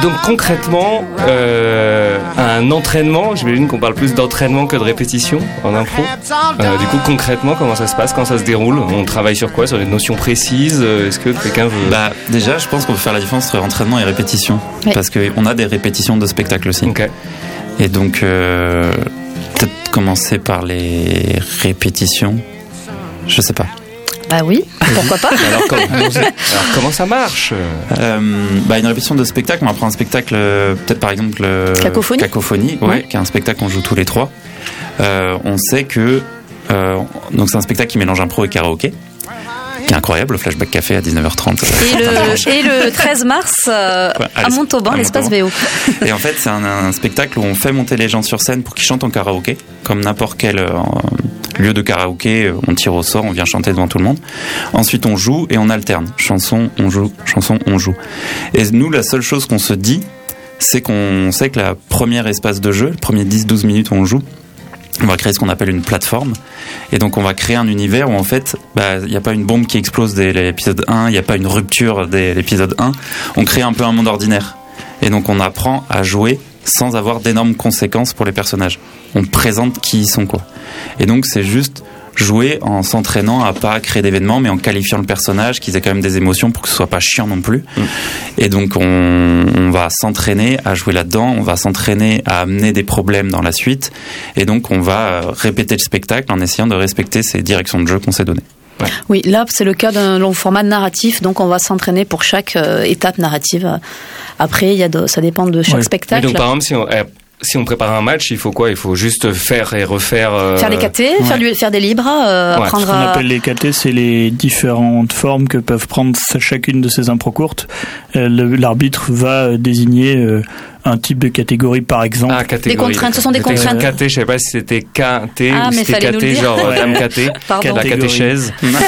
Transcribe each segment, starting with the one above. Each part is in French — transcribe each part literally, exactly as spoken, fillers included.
donc concrètement, euh, un entraînement, j'imagine qu'on parle plus d'entraînement que de répétition en impro. Euh, du coup, concrètement, comment ça se passe quand ça se déroule ? On travaille sur quoi ? Sur des notions précises ? Est-ce que quelqu'un veut... Bah, déjà, je pense qu'on peut faire la différence entre entraînement et répétition. Oui. Parce qu'on a des répétitions de spectacle aussi. Okay. Et donc, euh, peut-être commencer par les répétitions. Je sais pas. Bah oui, pourquoi pas. alors, comment, alors comment ça marche ? euh, bah, Une répétition de spectacle, on va prendre un spectacle, peut-être par exemple Cacophonie, Cacophonie ouais, ouais. Qui est un spectacle qu'on joue tous les trois. Euh, on sait que euh, donc c'est un spectacle qui mélange impro et karaoké, qui est incroyable, le Flashback Café à dix-neuf heures trente. Et le, et le treize mars euh, ouais, à, à Montauban, à l'espace V O. Et en fait, c'est un, un spectacle où on fait monter les gens sur scène pour qu'ils chantent en karaoké, comme n'importe quel euh, lieu de karaoké, on tire au sort, on vient chanter devant tout le monde. Ensuite, on joue et on alterne. Chanson, on joue, chanson, on joue. Et nous, la seule chose qu'on se dit, c'est qu'on sait que la première espace de jeu, les premiers dix douze minutes où on joue, on va créer ce qu'on appelle une plateforme. Et donc, on va créer un univers où, en fait, bah, il n'y a pas une bombe qui explose dès l'épisode un, il n'y a pas une rupture dès l'épisode un. On crée un peu un monde ordinaire. Et donc, on apprend à jouer sans avoir d'énormes conséquences pour les personnages. On présente qui ils sont, quoi. Et donc, c'est juste jouer en s'entraînant à pas créer d'événements, mais en qualifiant le personnage, qu'ils aient quand même des émotions pour que ce soit pas chiant non plus. Mmh. Et donc, on, on va s'entraîner à jouer là-dedans, on va s'entraîner à amener des problèmes dans la suite, et donc on va répéter le spectacle en essayant de respecter ces directions de jeu qu'on s'est données. Ouais. Oui, là, c'est le cas d'un long format narratif, donc on va s'entraîner pour chaque euh, étape narrative. Après, il y a de, ça dépend de chaque ouais. spectacle. Mais donc, par exemple, si on... Eh... Si on prépare un match, il faut quoi ? Il faut juste faire et refaire... Euh... Faire les K T, ouais. faire, du, faire des libres, euh, ouais. apprendre à... Ce qu'on à... appelle les K T, c'est les différentes formes que peuvent prendre chacune de ces impros courtes. Euh, le, l'arbitre va désigner... Euh, un type de catégorie, par exemple. Ah, catégorie. Des contraintes, ce sont des c'était contraintes. K T, je savais pas si c'était K T ah, ou si c'était K T, genre ouais. Dame K T, Pardon. la catéchèse.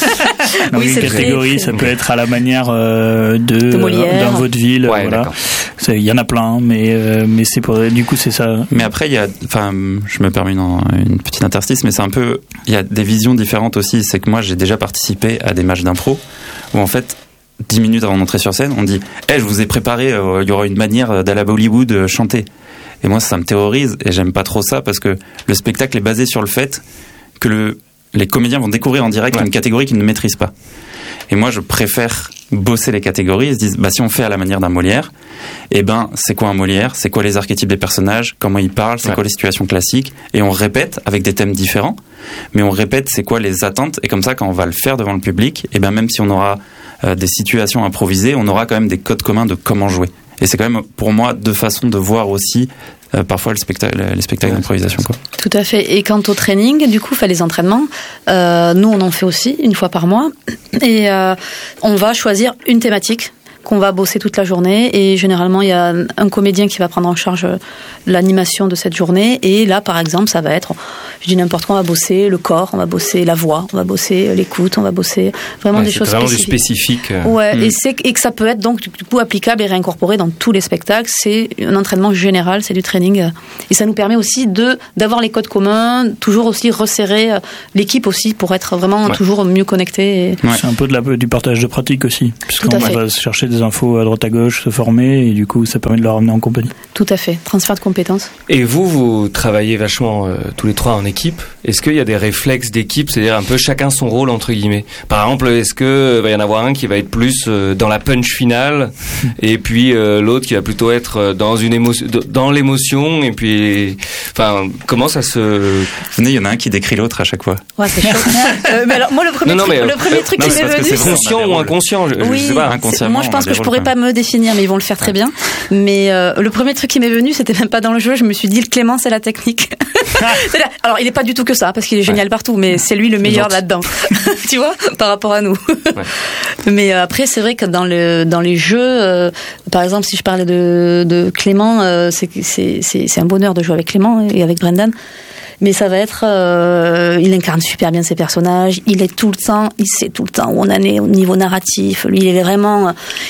Non, oui, une catégorie, ça peut être à la manière euh, de, de d'un vaudeville. Ouais, voilà. Il y en a plein, mais euh, mais c'est pour, du coup c'est ça. Mais après il y a, enfin, je me permets une, une petite interstice, mais c'est un peu, il y a des visions différentes aussi. C'est que moi j'ai déjà participé à des matchs d'impro où en fait dix minutes avant d'entrer sur scène, on dit hey, « je vous ai préparé, il euh, y aura une manière d'aller à Bollywood euh, chanter ». Et moi, ça me terrorise et j'aime pas trop ça parce que le spectacle est basé sur le fait que le, les comédiens vont découvrir en direct ouais. une catégorie qu'ils ne maîtrisent pas. Et moi, je préfère bosser les catégories. Ils se disent, bah, si on fait à la manière d'un Molière, eh ben, c'est quoi un Molière ? C'est quoi les archétypes des personnages ? Comment ils parlent ? C'est ouais. quoi les situations classiques ? Et on répète avec des thèmes différents, mais on répète c'est quoi les attentes. Et comme ça, quand on va le faire devant le public, eh ben, même si on aura euh, des situations improvisées, on aura quand même des codes communs de comment jouer. Et c'est quand même, pour moi, deux façons de voir aussi Euh, parfois le spectacle, les spectacles ouais, d'improvisation, quoi. Tout à fait. Et quant au training, du coup, fait les entraînements, euh, nous on en fait aussi une fois par mois, et euh, on va choisir une thématique qu'on va bosser toute la journée, et généralement il y a un comédien qui va prendre en charge l'animation de cette journée, et là par exemple ça va être, je dis n'importe quoi, on va bosser le corps, on va bosser la voix, on va bosser l'écoute, on va bosser vraiment ouais, des choses vraiment spécifiques. Du spécifique. Ouais, mmh. et, c'est, et que ça peut être donc du coup applicable et réincorporé dans tous les spectacles. C'est un entraînement général, c'est du training, et ça nous permet aussi de d'avoir les codes communs, toujours aussi resserrer l'équipe aussi pour être vraiment ouais. toujours mieux connecté. Et... Ouais. C'est un peu de la, du partage de pratique aussi, puisqu'on va chercher des infos à droite à gauche, se former, et du coup ça permet de leur ramener en compagnie. Tout à fait, transfert de compétences. Et vous, vous travaillez vachement euh, tous les trois en équipe. Est-ce qu'il y a des réflexes d'équipe, c'est-à-dire un peu chacun son rôle entre guillemets ? Par exemple, est-ce que euh, va y en avoir un qui va être plus euh, dans la punch finale, et puis euh, l'autre qui va plutôt être dans une émotion, dans l'émotion, et puis, enfin, comment ça se... Venez, il y en a un qui décrit l'autre à chaque fois. Ouais, c'est chaud. euh, mais alors moi le premier non, truc, non, mais, le premier euh, truc non, qui m'est venu, c'est conscient ou inconscient, je, oui, je sais pas, inconsciemment. Moi je pense que je pourrais pas me définir, mais ils vont le faire très bien. Mais euh, le premier truc qui m'est venu, c'était même pas dans le jeu. Je me suis dit, le Clément, c'est la technique. Alors, il est pas du tout que ça, parce qu'il est génial ouais. partout, mais c'est lui le meilleur là-dedans. Tu vois, par rapport à nous. Ouais. Mais euh, après, c'est vrai que dans le dans les jeux, euh, par exemple, si je parlais de de Clément, euh, c'est c'est c'est c'est un bonheur de jouer avec Clément et avec Brendan. Mais ça va être, euh, il incarne super bien ses personnages. Il est tout le temps, il sait tout le temps où on en est au niveau narratif. Lui, il est vraiment,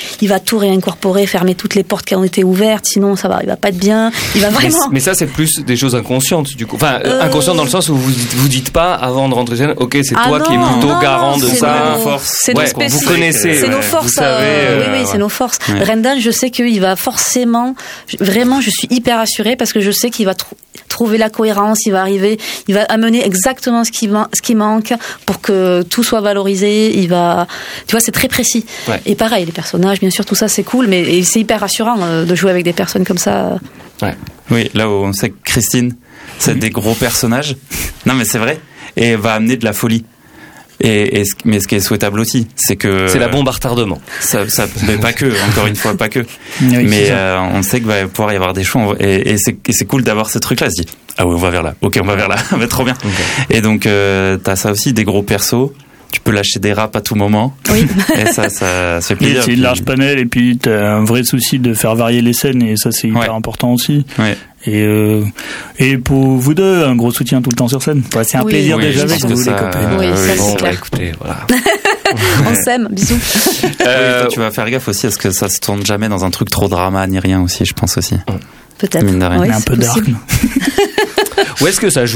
il va tout réincorporer, fermer toutes les portes qui ont été ouvertes, sinon ça va, il va pas être bien. Il va vraiment. Mais, mais ça, c'est plus des choses inconscientes, du coup. Enfin, euh... inconscientes dans le sens où vous vous dites pas avant de rentrer chez ok, c'est ah toi non, qui es plutôt non, garant de ça. Nos forces. C'est ouais, nos vous connaissez. C'est ouais, nos forces. Savez, euh, oui, oui, ouais. c'est nos forces. Ouais. Brendan, je sais qu'il va forcément, vraiment, je suis hyper assurée parce que je sais qu'il va tr- trouver la cohérence, il va arriver, il va amener exactement ce qui, man- ce qui manque pour que tout soit valorisé. Il va, tu vois, c'est très précis. Ouais. Et pareil, les personnages, bien sûr, tout ça, c'est cool, mais et c'est hyper rassurant euh, de jouer avec des personnes comme ça. Ouais. Oui, là où on sait que Christine, c'est mmh. des gros personnages. Non, mais c'est vrai. Et va amener de la folie. Et, et, mais ce qui est souhaitable aussi, c'est que... C'est la bombe à retardement. Ça, ça, mais pas que, encore une fois, pas que. Oui, mais euh, on sait qu'il va pouvoir y avoir des choix. Et, et, c'est, et c'est cool d'avoir ce truc-là. Se dit, ah oui, on va vers là. Ok, on va vers là. Mais trop bien. Okay. Et donc, euh, t'as ça aussi, des gros persos. Tu peux lâcher des raps à tout moment. Oui. Et ça, ça, ça fait plaisir. C'est une large panel, et puis t'as un vrai souci de faire varier les scènes, et ça, c'est hyper ouais. important aussi. Ouais. Et, euh, et pour vous deux, un gros soutien tout le temps sur scène. Ouais, c'est un oui, plaisir oui, déjà avec vous, ça, les copains. Oui, euh, ça, oui, c'est bon, clair. Bah, écoutez, voilà. On s'aime, bisous. Euh, oui, toi, tu vas faire gaffe aussi à ce que ça se tourne jamais dans un truc trop drama ni rien aussi, je pense aussi. Peut-être. Mine de rien. Oui, un peu dark. Où est-ce que ça joue ?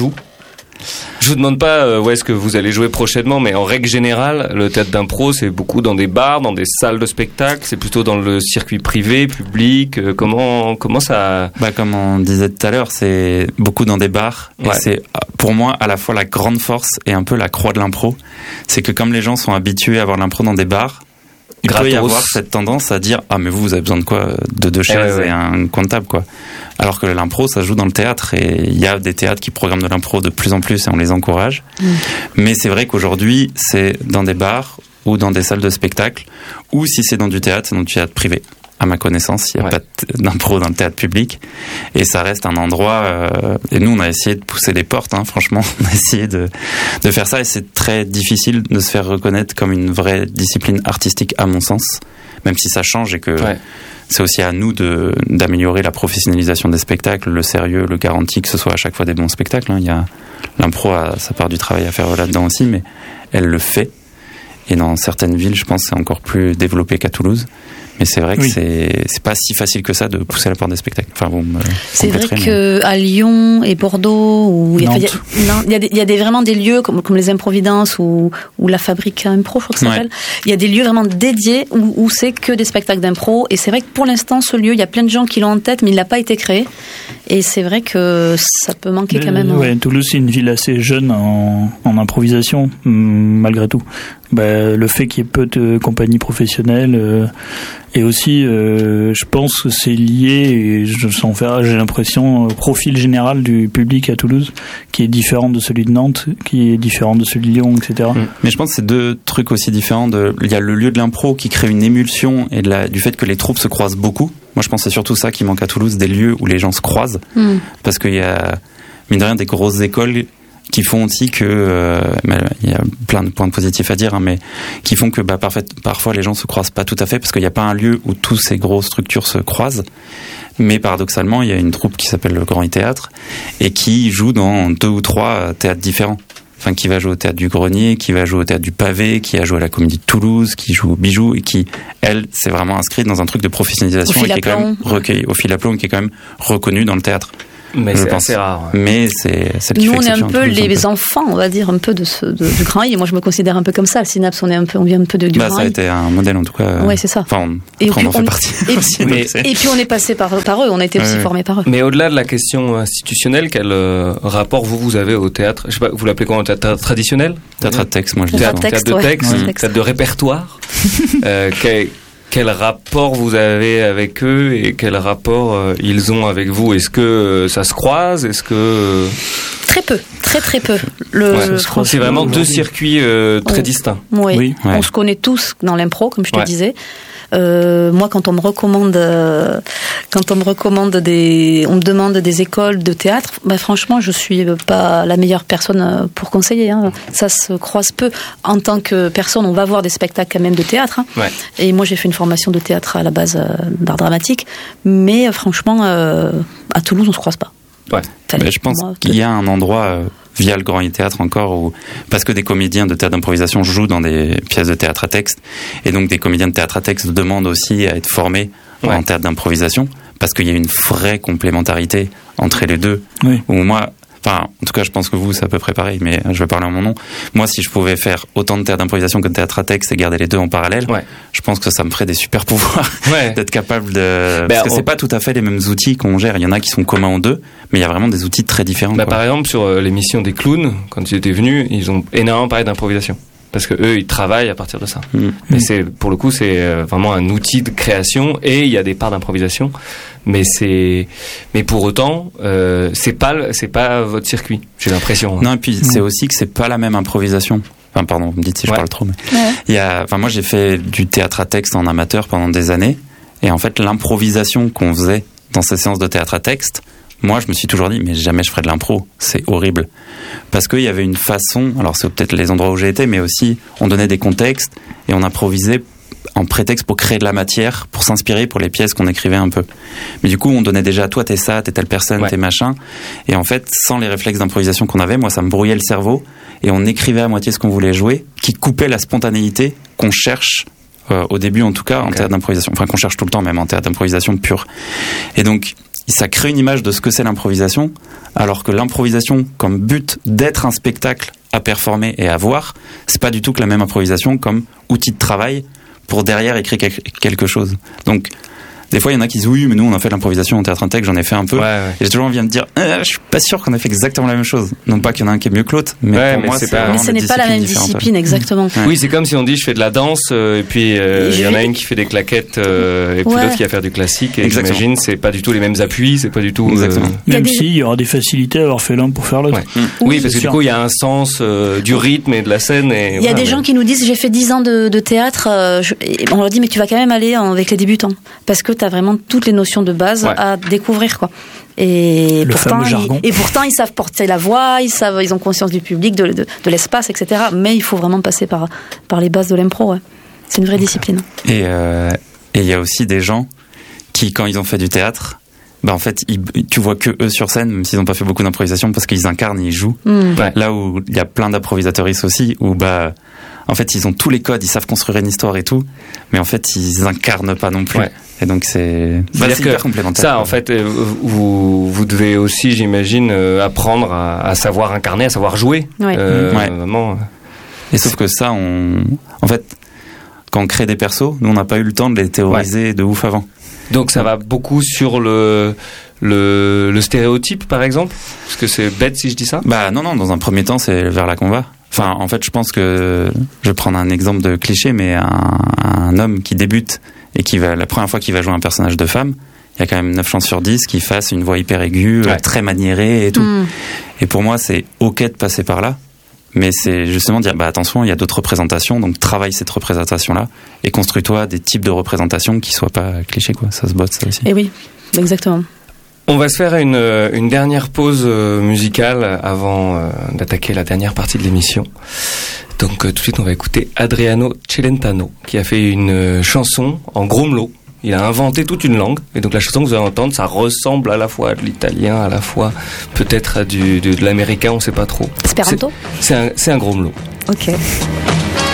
Je vous demande pas euh, où est-ce que vous allez jouer prochainement, mais en règle générale, le théâtre d'impro, c'est beaucoup dans des bars, dans des salles de spectacle, c'est plutôt dans le circuit privé, public. Euh, comment comment ça Bah comme on disait tout à l'heure, c'est beaucoup dans des bars. Ouais. Et c'est pour moi à la fois la grande force et un peu la croix de l'impro, c'est que comme les gens sont habitués à voir l'impro dans des bars, il Gratos. peut y avoir cette tendance à dire ah mais vous vous avez besoin de quoi, de deux chaises eh ouais, ouais. et un comptable quoi. Alors que l'impro, ça joue dans le théâtre, et il y a des théâtres qui programment de l'impro de plus en plus et on les encourage. Mmh. Mais c'est vrai qu'aujourd'hui, c'est dans des bars ou dans des salles de spectacle, ou si c'est dans du théâtre, c'est dans du théâtre privé. À ma connaissance, il n'y a ouais. pas d'impro dans le théâtre public. Et ça reste un endroit... Euh, et nous, on a essayé de pousser les portes, hein, franchement. On a essayé de, de faire ça, et c'est très difficile de se faire reconnaître comme une vraie discipline artistique, à mon sens. Même si ça change et que... Ouais. C'est aussi à nous de, d'améliorer la professionnalisation des spectacles, le sérieux, le garanti, que ce soit à chaque fois des bons spectacles. Hein. Il y a, l'impro a sa part du travail à faire là-dedans aussi, mais elle le fait. Et dans certaines villes, je pense que c'est encore plus développé qu'à Toulouse. Mais c'est vrai que oui. c'est, c'est pas si facile que ça de pousser la porte des spectacles. Enfin, bon, c'est vrai qu'à mais... Lyon et Bordeaux, où il y a, il y a, non, il y a, des, il y a des, vraiment des lieux comme, comme les Improvidences ou, ou la Fabrique Impro, je crois que ça s'appelle. Ouais. Il y a des lieux vraiment dédiés où, où c'est que des spectacles d'impro. Et c'est vrai que pour l'instant, ce lieu, il y a plein de gens qui l'ont en tête, mais il n'a pas été créé. Et c'est vrai que ça peut manquer quand même. Euh, ouais, Toulouse, c'est une ville assez jeune en, en improvisation, malgré tout. Bah, le fait qu'il y ait peu de compagnies professionnelles euh, et aussi euh, je pense que c'est lié, et je sens faire, j'ai l'impression, au profil général du public à Toulouse qui est différent de celui de Nantes, qui est différent de celui de Lyon, et cetera. Mais je pense que c'est deux trucs aussi différents. De, il y a le lieu de l'impro qui crée une émulsion, et de la, du fait que les troupes se croisent beaucoup. Moi je pense que c'est surtout ça qui manque à Toulouse, des lieux où les gens se croisent, mm. parce qu'il y a mine de rien des grosses écoles qui font aussi que, euh, il y a plein de points positifs à dire, hein, mais qui font que bah, parfait, parfois les gens se croisent pas tout à fait, parce qu'il n'y a pas un lieu où toutes ces grosses structures se croisent. Mais paradoxalement, il y a une troupe qui s'appelle le Grand Théâtre et qui joue dans deux ou trois théâtres différents. Enfin, qui va jouer au théâtre du Grenier, qui va jouer au théâtre du Pavé, qui a joué à la Comédie de Toulouse, qui joue au Bijou, et qui, elle, s'est vraiment inscrite dans un truc de professionnalisation et qui est quand même recueilli au fil à plomb, qui est quand même reconnu dans le théâtre. Mais je c'est pense. assez rare. Ouais. Mais c'est celle qui Nous, fait on est un peu les un peu. enfants, on va dire, un peu de ce, de, du Grand I. Et moi, je me considère un peu comme ça. Le Synapse, on est un peu, on vient un peu de, du bah, Grand I. Ça a été un modèle, en tout cas. Ouais, c'est ça. Enfin, on, et après, puis, on en fait on, partie. Et, aussi, mais, et puis, on est passé par, par eux. On a été aussi ouais, formés par eux. Mais au-delà de la question institutionnelle, quel euh, rapport vous, vous avez au théâtre? Je sais pas, vous l'appelez comment? Théâtre traditionnel? Théâtre de texte, moi, je dis. Théâtre de texte, ouais. Théâtre de répertoire. euh, quel, Quel rapport vous avez avec eux et quel rapport euh, ils ont avec vous? Est-ce que euh, ça se croise? Est-ce que euh... Très peu, très très peu. Le, ouais, c'est vraiment deux circuits euh, très on, distincts. Oui, oui ouais. On se connaît tous dans l'impro, comme je te ouais. disais. Euh, moi, quand on me recommande, euh, quand on me recommande des, on me demande des écoles de théâtre, bah franchement, je suis pas la meilleure personne pour conseiller. Hein. Ça se croise peu. En tant que personne, on va voir des spectacles quand même de théâtre. Hein. Ouais. Et moi, j'ai fait une formation de théâtre à la base euh, d'art dramatique, mais euh, franchement, euh, à Toulouse, on se croise pas. Ouais. Mais je pense moi, qu'il y a un endroit euh, via le Grand Théâtre encore où, parce que des comédiens de théâtre d'improvisation jouent dans des pièces de théâtre à texte, et donc des comédiens de théâtre à texte demandent aussi à être formés ouais. en théâtre d'improvisation, parce qu'il y a une vraie complémentarité entre les deux. Oui. Où moi, enfin, en tout cas, je pense que vous, c'est à peu près pareil, mais je vais parler en mon nom. Moi, si je pouvais faire autant de théâtre d'improvisation que de théâtre à texte et garder les deux en parallèle, ouais. je pense que ça me ferait des super pouvoirs ouais. d'être capable de... Ben, Parce que on... c'est pas tout à fait les mêmes outils qu'on gère. Il y en a qui sont communs aux deux, mais il y a vraiment des outils très différents. Bah, par exemple, sur euh, l'émission des clowns, quand ils étaient venus, ils ont énormément parlé d'improvisation. Parce que eux, ils travaillent à partir de ça. Mmh. Mais c'est, pour le coup, c'est vraiment un outil de création et il y a des parts d'improvisation. Mais c'est, mais pour autant, euh, c'est pas, c'est pas votre circuit. J'ai l'impression. Hein. Non, et puis mmh. c'est aussi que c'est pas la même improvisation. Enfin, pardon, vous me dites si ouais. je parle trop, mais ouais. il y a, enfin, moi, j'ai fait du théâtre à texte en amateur pendant des années. Et en fait, l'improvisation qu'on faisait dans ces séances de théâtre à texte, moi, je me suis toujours dit, mais jamais je ferai de l'impro. C'est horrible. Parce qu'il y avait une façon, alors c'est peut-être les endroits où j'ai été, mais aussi, on donnait des contextes et on improvisait en prétexte pour créer de la matière, pour s'inspirer pour les pièces qu'on écrivait un peu. Mais du coup, on donnait déjà, toi, t'es ça, t'es telle personne, ouais. t'es machin. Et en fait, sans les réflexes d'improvisation qu'on avait, moi, ça me brouillait le cerveau. Et on écrivait à moitié ce qu'on voulait jouer, qui coupait la spontanéité qu'on cherche, euh, au début en tout cas, en okay. théâtre d'improvisation. Enfin, qu'on cherche tout le temps, même en théâtre d'improvisation pure. Et donc, ça crée une image de ce que c'est l'improvisation, alors que l'improvisation, comme but d'être un spectacle à performer et à voir, c'est pas du tout que la même improvisation comme outil de travail pour derrière écrire quelque chose. Donc, des fois, il y en a qui disent oui, mais nous, on a fait de l'improvisation en théâtre intègre, j'en ai fait un peu. Ouais, ouais. Et j'ai toujours envie de me dire, euh, je suis pas sûr qu'on ait fait exactement la même chose. Non pas qu'il y en a un qui est mieux que l'autre, mais ouais, pour mais moi, c'est c'est pas... Mais ce n'est pas la même discipline, exactement. Ouais. Oui, c'est comme si on dit, je fais de la danse, euh, et puis il euh, y en a une qui fait des claquettes, euh, et puis ouais. l'autre qui va faire du classique. Et exactement. J'imagine, c'est pas du tout les mêmes appuis, c'est pas du tout. Exactement. Euh... Même s'il y aura des facilités à avoir fait l'un pour faire l'autre. Ouais. Mmh. Oui, oui, parce que sûr. Du coup, il y a un sens euh, du rythme et de la scène. Il y a des gens qui nous disent, j'ai fait dix ans de théâtre, on leur dit, mais tu vas quand même aller avec les débutants, parce que t'as vraiment toutes les notions de base ouais. à découvrir quoi. Et le pourtant, jargon. Ils, et pourtant ils savent porter la voix, ils savent, ils ont conscience du public, de, de, de l'espace, et cetera. Mais il faut vraiment passer par par les bases de l'impro. Ouais. C'est une vraie okay. discipline. Et euh, et il y a aussi des gens qui, quand ils ont fait du théâtre, bah en fait, ils, tu vois que eux sur scène, même s'ils n'ont pas fait beaucoup d'improvisation, parce qu'ils incarnent, ils jouent. Mm. Ouais. Là où il y a plein d'improvisateuristes aussi, où bah en fait, ils ont tous les codes, ils savent construire une histoire et tout, mais en fait, ils incarnent pas non plus. Ouais. Et donc, c'est, bah, c'est hyper complémentaire. Ça, en fait, vous, vous devez aussi, j'imagine, apprendre à, à savoir incarner, à savoir jouer. Ouais. Euh, ouais. Vraiment. Et sauf que ça, on, en fait, quand on crée des persos, nous, on n'a pas eu le temps de les théoriser ouais. de ouf avant. Donc, ça va beaucoup sur le, le, le stéréotype, par exemple? Parce que c'est bête si je dis ça? Bah, non, non, dans un premier temps, c'est vers là qu'on va. Enfin, en fait, je pense que, je vais prendre un exemple de cliché, mais un, un homme qui débute et qui va, la première fois qu'il va jouer un personnage de femme, il y a quand même neuf chances sur dix qu'il fasse une voix hyper aiguë, ouais. très maniérée et tout. Mm. Et pour moi, c'est ok de passer par là, mais c'est justement dire, bah attention, il y a d'autres représentations, donc travaille cette représentation-là et construis-toi des types de représentations qui soient pas clichés, quoi. Ça se botte, ça aussi. Et oui, exactement. On va se faire une, une dernière pause musicale avant euh, d'attaquer la dernière partie de l'émission. Donc euh, tout de suite, on va écouter Adriano Celentano, qui a fait une chanson en gromlo. Il a inventé toute une langue. Et donc la chanson que vous allez entendre, ça ressemble à la fois à de l'italien, à la fois peut-être à du, de, de l'américain, on ne sait pas trop. Espéranto ? C'est, c'est un, c'est un gromlo. Ok.